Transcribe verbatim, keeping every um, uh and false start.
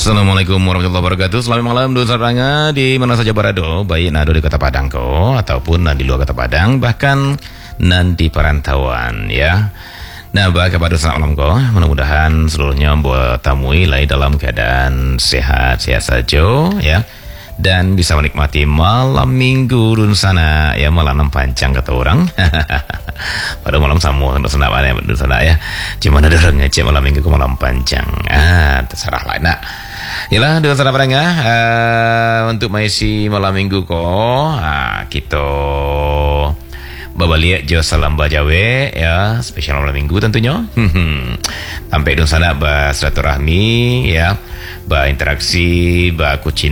Assalamualaikum warahmatullahi wabarakatuh. Selamat malam dulur saranga di mana saja berada, baik nado di Kota Padang ko ataupun nan di luar Kota Padang, bahkan nan di perantauan ya. Nah, bagi pada selamat malam ko, mudah-mudahan seluruhnya buat tamui lai dalam keadaan sehat-sehat saja ya. Dan bisa menikmati malam minggu dun sana ya, malam panjang kata orang. Pada malam samu untuk sana ya, dun sana ya. Cuma ada orang ngecek malam minggu ke malam panjang. Ah, terserah lah. Nah, yalah dun sana pada uh, untuk mengisi malam minggu ko, ah, kita babaliak jo salam bajawe ya, spesial malam minggu tentunya. Sampai dun sana bah silaturahmi ya, bah interaksi, bah kucing